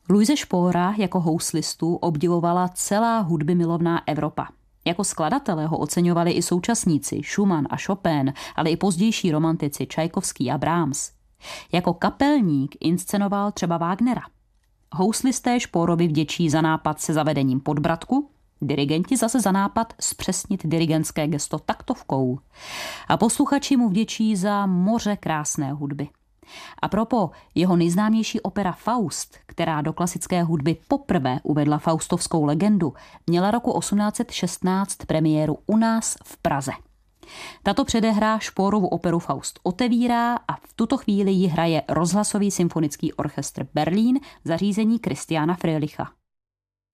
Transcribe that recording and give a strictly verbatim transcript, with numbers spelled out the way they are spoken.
Luise Spohra jako houslistu obdivovala celá hudbymilovná Evropa. Jako skladatele ho oceňovali i současníci Schumann a Chopin, ale i pozdější romantici Čajkovský a Brahms. Jako kapelník inscenoval třeba Wagnera. Houslisté Spohrovi vděčí za nápad se zavedením podbradku, dirigenti zase za nápad zpřesnit dirigentské gesto taktovkou. A posluchači mu vděčí za moře krásné hudby. A propo, jeho nejznámější opera Faust, která do klasické hudby poprvé uvedla faustovskou legendu, měla roku osmnáct set šestnáct premiéru u nás v Praze. Tato předehra Spohrovu operu Faust otevírá a v tuto chvíli ji hraje rozhlasový symfonický orchestr Berlín v zařízení Christiana Freilicha.